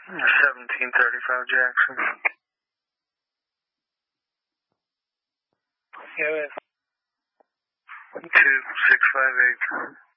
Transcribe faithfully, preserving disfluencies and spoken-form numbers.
seventeen thirty-five Jackson. Yeah, two six five eight.